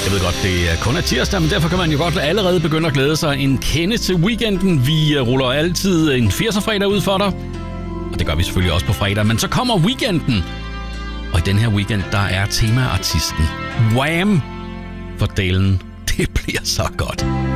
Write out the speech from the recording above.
Jeg ved godt, det kun er tirsdag, men derfor kan man jo godt allerede begynde at glæde sig en kende til weekenden. Vi ruller altid en 80'er-fredag ud for dig, og det gør vi selvfølgelig også på fredag. Men så kommer weekenden, og i den her weekend, der er temaartisten Wham! For delen, det bliver så godt.